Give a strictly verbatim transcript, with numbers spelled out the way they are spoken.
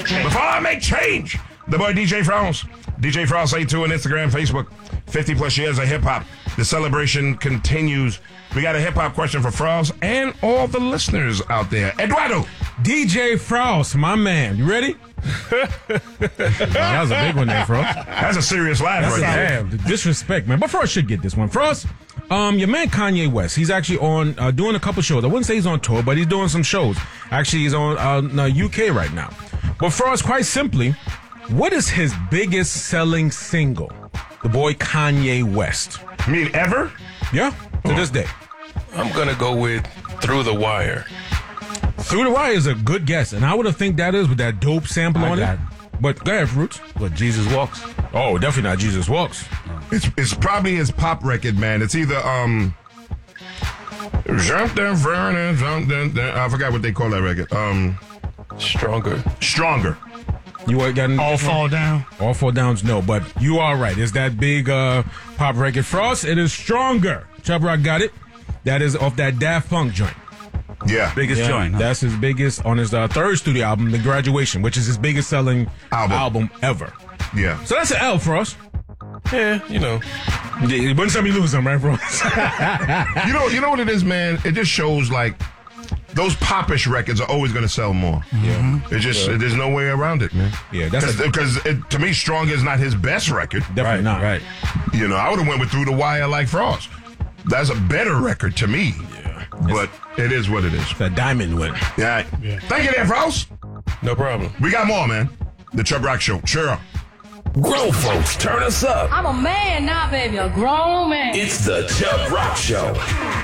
Before I make change, the boy D J Frost. D J Frost eighty-two on Instagram, Facebook. fifty plus years of hip-hop. The celebration continues. We got a hip-hop question for Frost and all the listeners out there. Eduardo. D J Frost, my man. You ready? Oh, that was a big one there, Frost. That's a serious laugh That's right a, there. yeah, disrespect, man. But Frost should get this one. Frost, um, your man Kanye West, he's actually on uh, doing a couple shows. I wouldn't say he's on tour, but he's doing some shows. Actually, he's on uh, U K right now. But Frost, quite simply, what is his biggest selling single? The boy Kanye West. You mean ever? Yeah, to this day. I'm going to go with Through the Wire. Through the Wire is a good guess, and I would have think that is with that dope sample I on got it. But go ahead, Fruits. What, Jesus Walks? Oh, definitely not Jesus Walks. It's it's probably his pop record, man. It's either um, Jump Down, Jump Down. I forgot what they call that record. Um, Stronger. Stronger. You got an, All Fall Down. All Fall Downs, no, but you are right. It's that big uh, pop record. Frost, it is Stronger. Chub Rock got it. That is off that Daft Punk joint. Yeah, Biggest Yeah, joint. Huh? That's his biggest on his uh, third studio album, The Graduation, which is his biggest selling Album. album, ever. yeah. So that's an L for us. Yeah, you know. Yeah, wouldn't somebody lose them, right, bro? You know, you know what it is, man. It just shows like those popish records are always going to sell more. Yeah, It just there's no way around it, man. yeah, that's a, Because to me, Stronger is not his best record. definitely not. Right. You know, I would have went with Through the Wire like Frost. That's a better record to me. Yeah, But it is what it is. that diamond win. Yeah. Thank you there, Frost. No problem. We got more, man. The Chubb Rock Show. Sure. Grown folks, turn us up. I'm a man now, baby, a grown man. It's the Chubb Rock Show.